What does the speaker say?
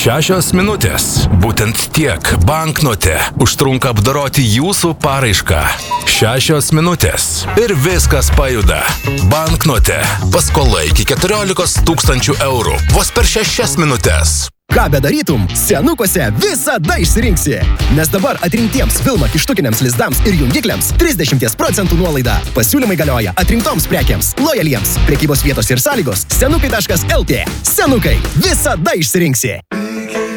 6 minutės. Būtent tiek banknote užtrunka apdoroti jūsų paraišką. 6 minutės. Ir viskas pajuda. Banknote. Paskola iki 14 000 eurų. Vos per 6 minutės. Ką bedarytum, senukuose visada išsirinksi. Nes dabar atrinktiems Vilma kištukiniams lizdams ir jungikliams 30% nuolaida. Pasiūlymai galioja atrinktoms prekiams, lojaliems. Prekybos vietos ir sąlygos senukai.lt. Senukai, visada išsirinksi.